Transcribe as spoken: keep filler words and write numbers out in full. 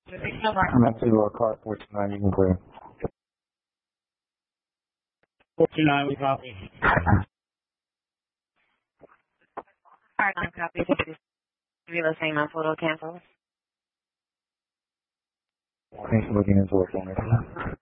I'm at two uh, car four two nine. You can clear. four two nine, we copy. Alright, I'm copy. Relocating my photo cancel. Thanks for looking into it for me.